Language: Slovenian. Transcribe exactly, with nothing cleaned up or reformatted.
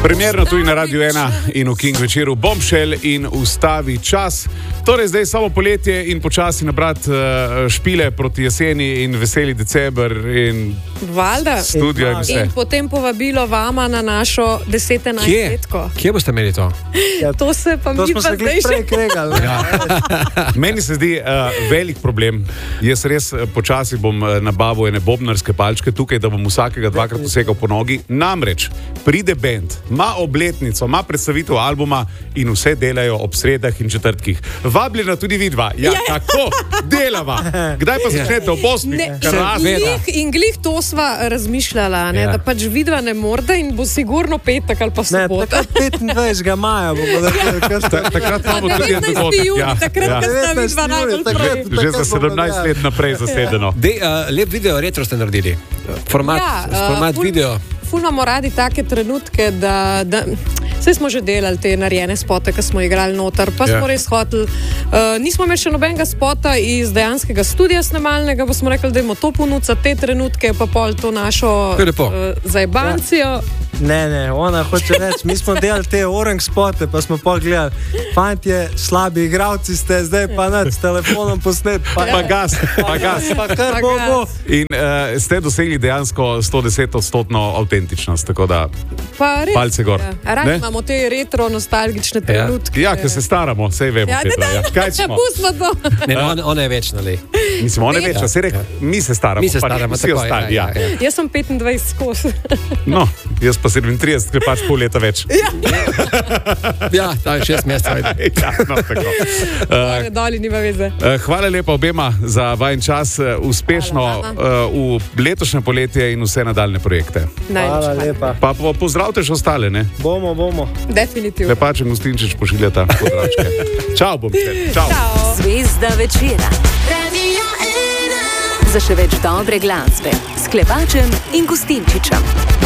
Primerno tudi na Radio ena in v King večeru Bombshell in Ustavi čas. Torej zdaj samo poletje in počasi nabrati uh, špile proti jeseni in veseli december in Valda. studio in vse. In potem povabilo vama na našo desetenajstletko. Kje boste imeli to? Ja, to se pa To mi smo pa se zdaj glih še... prej kregali. Ja. Meni se zdi uh, velik problem. Jaz res uh, počasi bom uh, nabavil ene bobnarske palčke tukaj, da bom vsakega dvakrat posekal po nogi. Namreč pride bend, ima obletnico, ima predstavitev albuma in vse delajo ob sredah in četrtkih. Vabljena tudi vidva. Ja, tako delava. Kdaj pa začnete ob osmih? Ne, in, glih, in glih to sva razmišljala, ne, Ja. da pač vidva ne morda in bo sigurno petek ali pa Ne, sobota. takrat petindvajsetega maja bomo naredili, kar ste... Ta- Takrat imamo tudi en devetnajsti dogodek. juni, Ja, takrat, ja. ko sta vidva devetnajsti najbolj juni, takrat- prej. Že za sedemnajst let naprej zasedeno. De, uh, lep video retro ste naredili. Format, Ja, uh, format ful- video. Ful imamo radi take trenutke, da, da vse smo že delali te narejene spote, ki smo igrali noter, pa Ja. smo res hoteli. Uh, nismo imeli še nobenega spota iz dejanskega studia snemalnega, pa smo rekli, da imamo to ponuditi, te trenutke, pa pol to našo To je lepo. uh, zajbancijo. Ne, ne, ona hoče reči, mi smo delali te orange spote, pa smo pa gledali, fantje, slabi igravci ste, zdaj pa nad s telefonom posnet, pa, Pa gas, pa gas. pa kar Pa bo gas. bo. In uh, ste dosegli dejansko sto deset odstotno avtentičnost, tako da Pa res, palce gor. Ja. A Radi Ne? imamo te retro, nostalgične trenutke. Ja, ker se staramo, sej vemo, Ja, Petra, ja. Kaj če smo? pustimo to. Ne, on, ona je večna, le. Mislim, ona je večja, se rek, mi se staramo. Mi se pa staramo, vsi tako, ostali, ja, ja. ja, ja. Jaz sem petindvajset skozi. No, jaz pa sedemintrideset, ker pač pol leta več. Ja, ta je šest mesecev. Ja, no, tako. Uh, Doli nima veze. Uh, Hvala lepa obema za vajen čas, uh, uspešno Hvala uh, v letošnje poletje in vse nadaljne projekte. Hvala lepa. Pa po, pozdravite še ostale, ne? Bomo, bomo. Definitivno. Lepačen Gostinčič pošiljata pozdravčke. Čau, bom te. Čau. Ciao. Zvezda večera. Za še več dobre glasbe s Klepačem in Gostinčičem.